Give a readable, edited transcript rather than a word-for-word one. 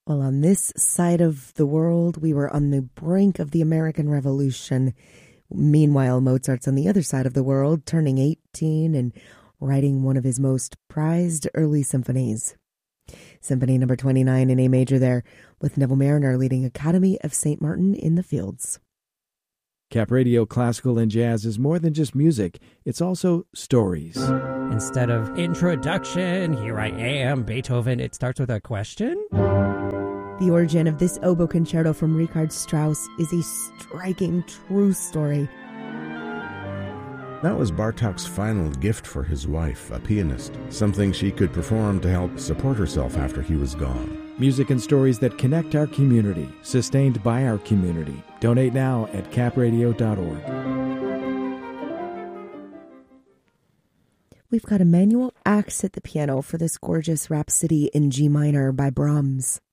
Well, on this side of the world, we were on the brink of the American Revolution. Meanwhile, Mozart's on the other side of the world, turning 18 and writing one of his most prized early symphonies. Symphony number 29 in A major there, with Neville Marriner leading Academy of St. Martin in the Fields. Cap Radio Classical and Jazz is more than just music. It's also stories. Instead of introduction, here I am, Beethoven, it starts with a question. The origin of this oboe concerto from Richard Strauss is a striking true story. That was Bartók's final gift for his wife, a pianist, something she could perform to help support herself after he was gone. Music and stories that connect our community, sustained by our community. Donate now at capradio.org. We've got Emanuel Ax at the piano for this gorgeous Rhapsody in G minor by Brahms.